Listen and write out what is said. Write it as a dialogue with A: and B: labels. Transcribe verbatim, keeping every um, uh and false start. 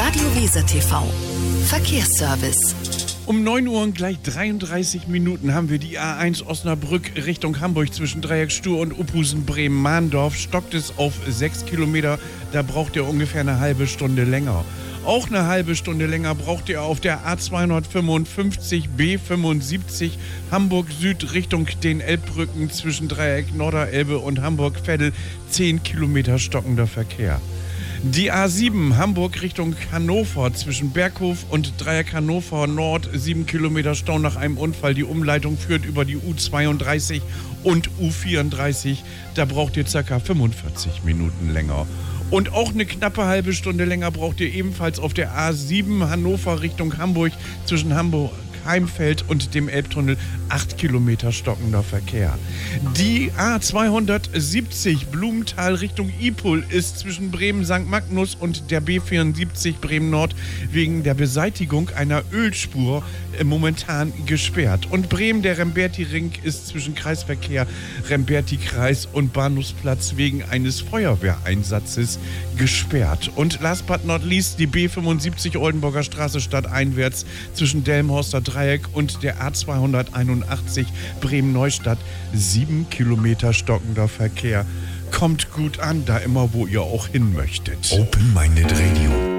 A: Radio Weser T V. Verkehrsservice.
B: Um neun Uhr und gleich dreiunddreißig Minuten haben wir die A eins Osnabrück Richtung Hamburg zwischen Dreieck Stur und Uphusen Bremen-Mahndorf. Stockt es auf sechs Kilometer, da braucht ihr ungefähr eine halbe Stunde länger. Auch eine halbe Stunde länger braucht ihr auf der A zweihundertfünfundfünfzig B fünfundsiebzig Hamburg Süd Richtung den Elbbrücken zwischen Dreieck Norderelbe und Hamburg-Veddel. zehn Kilometer stockender Verkehr. Die A sieben Hamburg Richtung Hannover zwischen Berghof und Dreieck Hannover Nord, sieben Kilometer Stau nach einem Unfall. Die Umleitung führt über die U zweiunddreißig und U vierunddreißig. Da braucht ihr ca. fünfundvierzig Minuten länger. Und auch eine knappe halbe Stunde länger braucht ihr ebenfalls auf der A sieben Hannover Richtung Hamburg zwischen Hamburg Heimfeld und dem Elbtunnel. acht Kilometer stockender Verkehr. Die A zweihundertsiebzig Blumenthal Richtung Ipol ist zwischen Bremen-Sankt Magnus und der B vierundsiebzig Bremen-Nord wegen der Beseitigung einer Ölspur momentan gesperrt. Und Bremen, der Remberti-Ring, ist zwischen Kreisverkehr Remberti-Kreis und Bahnhofsplatz wegen eines Feuerwehreinsatzes gesperrt. Und last but not least die B fünfundsiebzig Oldenburger Straße stadteinwärts zwischen Delmenhorster Dreieck und der A zweihunderteinundachtzig Bremen-Neustadt. Sieben Kilometer stockender Verkehr. Kommt gut an, da immer, wo ihr auch hin möchtet.
C: Open-Minded Radio.